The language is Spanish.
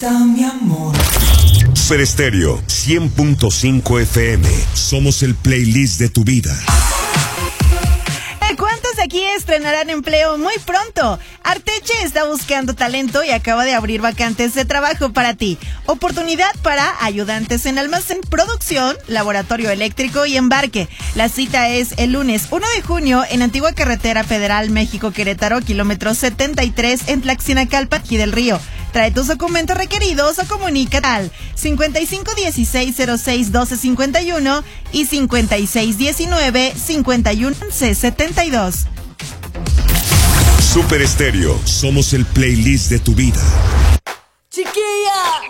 Mi amor. Super Estéreo 100.5 FM. Somos el playlist de tu vida. ¿Cuántos de aquí estrenarán empleo muy pronto? Arteche está buscando talento y acaba de abrir vacantes de trabajo para ti. Oportunidad para ayudantes en almacén, producción, laboratorio eléctrico y embarque. La cita es el lunes 1 de junio en Antigua Carretera Federal México-Querétaro, kilómetro 73 en Tlaxinacalpan, aquí del Río. Trae tus documentos requeridos o comunica al 5516061251 y 5619-511172. Super Estéreo, somos el playlist de tu vida. Chiquilla,